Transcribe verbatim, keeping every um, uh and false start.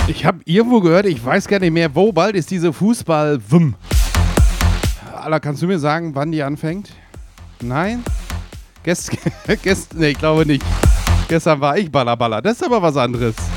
Ich habe irgendwo gehört, ich weiß gar nicht mehr, wo, bald ist diese Fußball-Wum. Alla, kannst du mir sagen, wann die anfängt? Nein? Gest, gest, nee, ich glaube nicht. Gestern war ich Ballerballer. Das ist aber was anderes.